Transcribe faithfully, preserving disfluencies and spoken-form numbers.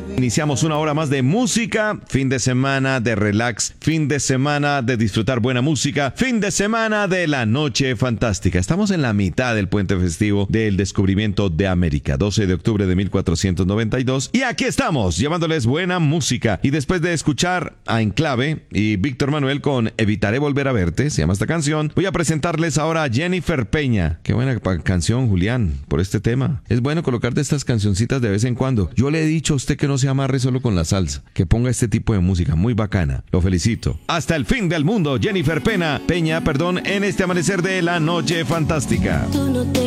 Iniciamos una hora más de música, fin de semana de relax, fin de semana de disfrutar buena música, fin de semana de la noche fantástica. Estamos en la mitad del puente festivo del descubrimiento de América, doce de octubre de mil cuatrocientos noventa y dos. Y aquí estamos, llevándoles buena música. Y después de escuchar a Enclave y Víctor Manuel con Evitaré Volver a Verte, se llama esta canción, voy a presentarles ahora a Jennifer Peña. Qué buena canción, Julián, por este tema. Es bueno colocarte estas cancioncitas de vez en cuando. Yo le he dicho a usted que no se amarre solo con la salsa, que ponga este tipo de música muy bacana. Lo felicito. Hasta el fin del mundo, Jennifer Peña, Peña, perdón, en este amanecer de la noche fantástica.